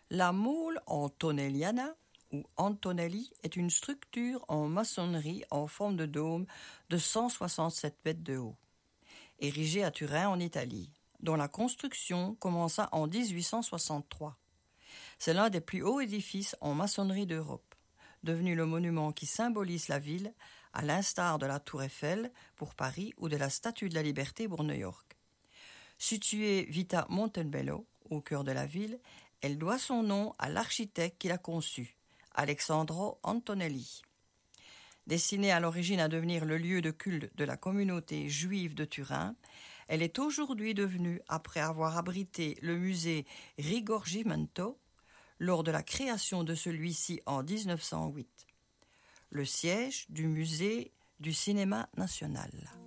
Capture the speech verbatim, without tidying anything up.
La moule antonelliana ou Antonelli est une structure en maçonnerie en forme de dôme de cent soixante-sept mètres de haut, érigée à Turin en Italie, dont la construction commença en dix-huit cent soixante-trois. C'est l'un des plus hauts édifices en maçonnerie d'Europe, devenu le monument qui symbolise la ville, à l'instar de la Tour Eiffel pour Paris ou de la Statue de la Liberté pour New York. Située Vita Montebello, au cœur de la ville, elle doit son nom à l'architecte qui l'a conçue, Alessandro Antonelli. Destinée à l'origine à devenir le lieu de culte de la communauté juive de Turin, elle est aujourd'hui devenue, après avoir abrité le musée Risorgimento, lors de la création de celui-ci en dix-neuf cent huit, le siège du musée du cinéma national.